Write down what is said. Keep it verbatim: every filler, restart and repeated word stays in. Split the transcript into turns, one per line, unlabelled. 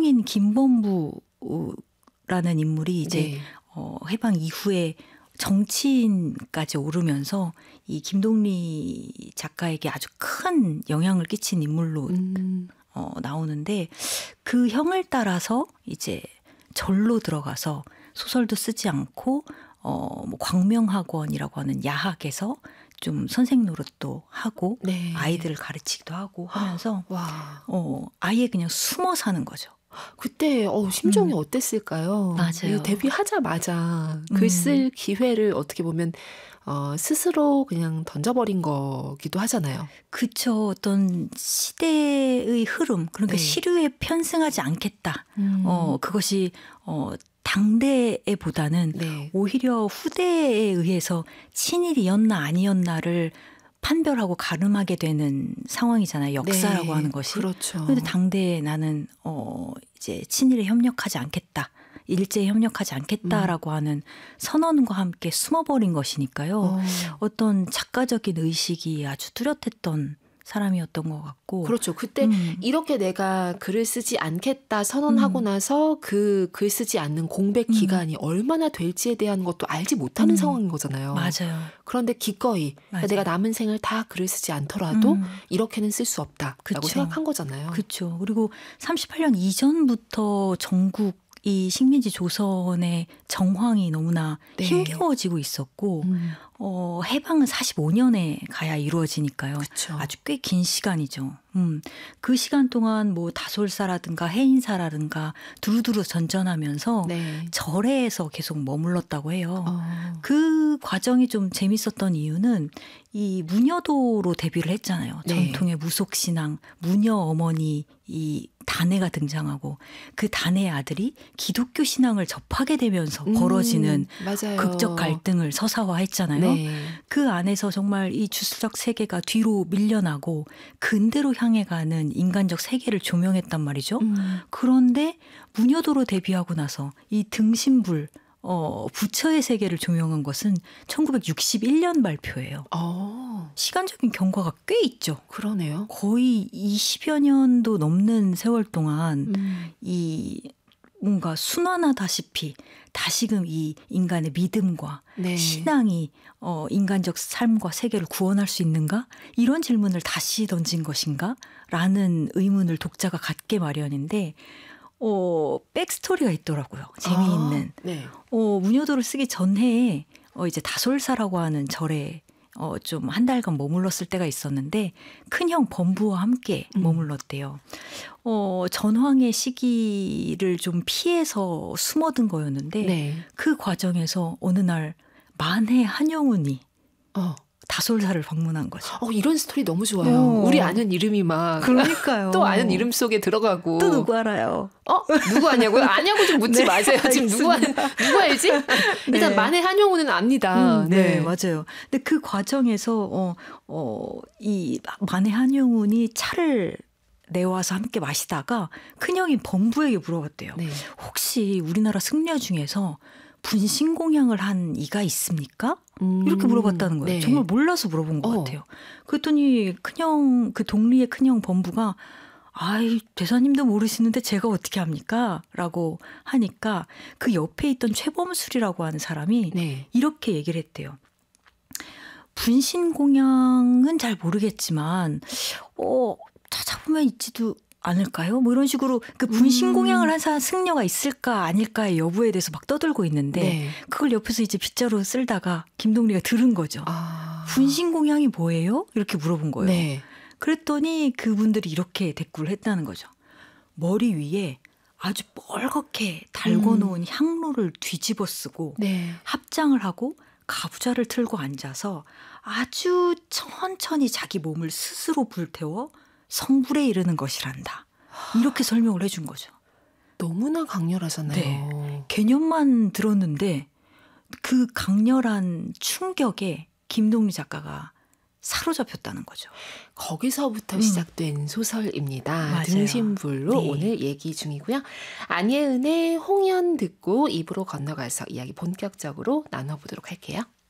해방인 김범부라는 인물이 이제
네.
어, 해방 이후에 정치인까지 오르면서 이 김동리 작가에게 아주 큰 영향을 끼친 인물로
음.
어, 나오는데 그 형을 따라서 이제 절로 들어가서 소설도 쓰지 않고 어, 뭐 광명학원이라고 하는 야학에서 좀 선생 노릇도 하고
네.
아이들을 가르치기도 하고 하면서
와.
어, 아예 그냥 숨어 사는 거죠.
그때 어, 심정이
음.
어땠을까요?
맞아요.
이 데뷔하자마자
음.
글 쓸 기회를 어떻게 보면 어, 스스로 그냥 던져버린 거기도 하잖아요.
그쵸. 어떤 시대의 흐름, 그러니까
네.
시류에 편승하지 않겠다.
음.
어, 그것이 어, 당대에보다는
네.
오히려 후대에 의해서 친일이었나 아니었나를 판별하고 가름하게 되는 상황이잖아요. 역사라고
네.
하는 것이.
그렇죠.
그런데 당대에 나는 어, 이제 친일에 협력하지 않겠다. 일제에 협력하지 않겠다라고
음.
하는 선언과 함께 숨어버린 것이니까요.
어.
어떤 작가적인 의식이 아주 뚜렷했던 사람이었던 것 같고.
그렇죠. 그때
음.
이렇게 내가 글을 쓰지 않겠다 선언하고
음.
나서 그 글 쓰지 않는 공백
음.
기간이 얼마나 될지에 대한 것도 알지 못하는
음.
상황인 거잖아요.
맞아요.
그런데 기꺼이
맞아요.
내가 남은 생을 다 글을 쓰지 않더라도
음.
이렇게는 쓸 수 없다라고
그쵸.
생각한 거잖아요.
그렇죠. 그리고 삼십팔 년 이전부터 전국 이 식민지 조선의 정황이 너무나
네.
힘겨워지고 있었고
음.
어, 해방은 사십오 년에 가야 이루어지니까요.
그쵸.
아주 꽤 긴 시간이죠. 음, 그 시간 동안 뭐 다솔사라든가 해인사라든가 두루두루 전전하면서
네.
절에서 계속 머물렀다고 해요.
어.
그 과정이 좀 재밌었던 이유는 이 무녀도로 데뷔를 했잖아요.
네.
전통의 무속신앙, 무녀 어머니 이 단애가 등장하고 그 단애의 아들이 기독교 신앙을 접하게 되면서
음,
벌어지는
맞아요.
극적 갈등을 서사화했잖아요.
네.
그 안에서 정말 이 주술적 세계가 뒤로 밀려나고 근대로 향해 가는 인간적 세계를 조명했단 말이죠.
음.
그런데 무녀도로 데뷔하고 나서 이 등신불 어, 부처의 세계를 조명한 것은 천구백육십일 년 발표예요.
어.
시간적인 경과가 꽤 있죠.
그러네요.
거의 이십여 년도 넘는 세월 동안
음.
이 뭔가 순환하다시피 다시금 이 인간의 믿음과
네.
신앙이 어, 인간적 삶과 세계를 구원할 수 있는가? 이런 질문을 다시 던진 것인가? 라는 의문을 독자가 갖게 마련인데 어, 백스토리가 있더라고요. 재미있는.
아, 네.
어, 무녀도를 쓰기 전해에 어, 이제 다솔사라고 하는 절에 어, 좀 한 달간 머물렀을 때가 있었는데 큰형 범부와 함께
음.
머물렀대요. 어, 전황의 시기를 좀 피해서 숨어든 거였는데
네.
그 과정에서 어느 날 만해 한영운이
어.
다솔사를 방문한 거죠.
어, 이런 스토리 너무 좋아요.
어.
우리 아는 이름이 막.
그러니까요.
또 아는 이름 속에 들어가고.
또 누구 알아요?
어? 누구 아냐고요? 아냐고 좀 묻지
네,
마세요. 지금 누구, 아, 누구 알지? 일단
네.
만해 한용우는 압니다.
음, 네, 맞아요. 근데 그 과정에서 어, 어, 이 만해 한영운이 차를 내와서 함께 마시다가 큰형인 범부에게 물어봤대요.
네.
혹시 우리나라 승려 중에서 분신공양을 한 이가 있습니까?
음,
이렇게 물어봤다는 거예요.
네.
정말 몰라서 물어본 것
어.
같아요. 그랬더니 큰형, 그 동리의 큰형 범부가 아이, 대사님도 모르시는데 제가 어떻게 합니까? 라고 하니까 그 옆에 있던 최범술이라고 하는 사람이
네.
이렇게 얘기를 했대요. 분신공양은 잘 모르겠지만 어, 찾아보면 있지도 않을까요? 뭐 이런 식으로 그 분신공양을 한 사람 승려가 있을까 아닐까의 여부에 대해서 막 떠들고 있는데
네.
그걸 옆에서 이제 빗자루 쓸다가 김동리가 들은 거죠.
아.
분신공양이 뭐예요? 이렇게 물어본 거예요.
네.
그랬더니 그분들이 이렇게 대꾸를 했다는 거죠. 머리 위에 아주 뻘겋게 달궈놓은
음.
향로를 뒤집어 쓰고
네.
합장을 하고 가부좌를 틀고 앉아서 아주 천천히 자기 몸을 스스로 불태워 성불에 이르는 것이란다. 이렇게 설명을 해준 거죠.
너무나 강렬하잖아요.
네. 개념만 들었는데 그 강렬한 충격에 김동리 작가가 사로잡혔다는 거죠.
거기서부터
음.
시작된 소설입니다.
맞아요.
등신불로
네.
오늘 얘기 중이고요. 안예은의 홍연 듣고 입으로 건너가서 이야기 본격적으로 나눠보도록 할게요.